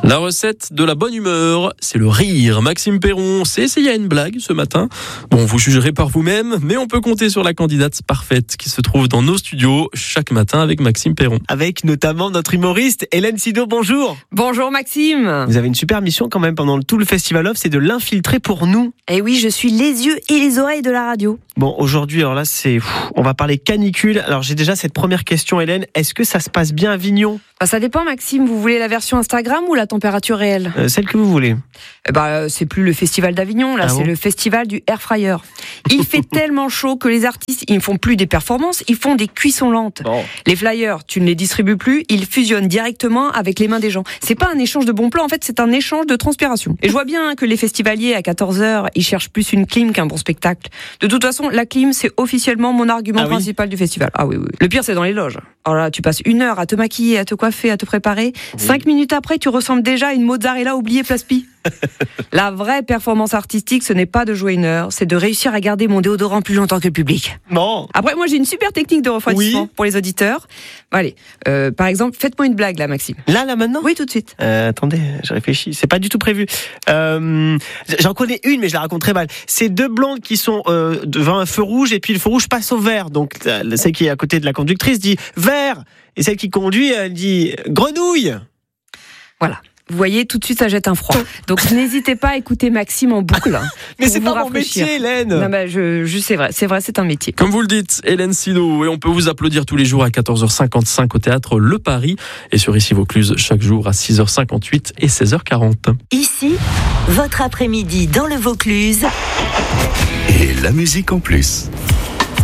La recette de la bonne humeur, c'est le rire. Maxime Perron s'est essayé à une blague ce matin. Bon, vous jugerez par vous-même, mais on peut compter sur la candidate parfaite qui se trouve dans nos studios chaque matin avec Maxime Perron. Avec notamment notre humoriste Hélène Sido, bonjour. Bonjour Maxime. Vous avez une super mission quand même pendant tout le Festival Off, c'est de l'infiltrer pour nous. Eh oui, je suis les yeux et les oreilles de la radio. Bon, aujourd'hui, alors là, on va parler canicule. Alors j'ai déjà cette première question, Hélène. Est-ce que ça se passe bien à Avignon ? Ça dépend Maxime, vous voulez la version Instagram ou la température réelle ? Celle que vous voulez. C'est plus le festival d'Avignon, là, c'est le festival du air fryer. Il fait tellement chaud que les artistes, ils ne font plus des performances, ils font des cuissons lentes. Bon. Les flyers, tu ne les distribues plus, ils fusionnent directement avec les mains des gens. C'est pas un échange de bons plans, en fait, c'est un échange de transpiration. Et je vois bien que les festivaliers, à 14h, ils cherchent plus une clim qu'un bon spectacle. De toute façon, la clim, c'est officiellement mon argument principal du festival. Ah oui. Le pire, c'est dans les loges. Alors là, tu passes 1 heure à te maquiller, à te coiffer, à te préparer. 5 minutes après, tu ressembles déjà à une mozzarella oubliée place Pi. La vraie performance artistique, ce n'est pas de jouer 1 heure, c'est de réussir à garder mon déodorant plus longtemps que le public. Bon. Après, moi, j'ai une super technique de refroidissement pour les auditeurs. Allez, par exemple, faites-moi une blague là, Maxime. Là, maintenant ? Oui, tout de suite. Attendez, je réfléchis. C'est pas du tout prévu. J'en connais une, mais je la raconte très mal. C'est 2 blondes qui sont devant un feu rouge et puis le feu rouge passe au vert. Donc, celle qui est à côté de la conductrice dit vert et celle qui conduit, elle dit grenouille. Voilà. Vous voyez, tout de suite, ça jette un froid. Donc, n'hésitez pas à écouter Maxime en boucle. Mais c'est pas mon métier, Hélène. Non, c'est vrai, c'est un métier. Comme vous le dites, Hélène Sido, et on peut vous applaudir tous les jours à 14h55 au théâtre Le Paris et sur Ici Vaucluse chaque jour à 6h58 et 16h40. Ici, votre après-midi dans le Vaucluse. Et la musique en plus.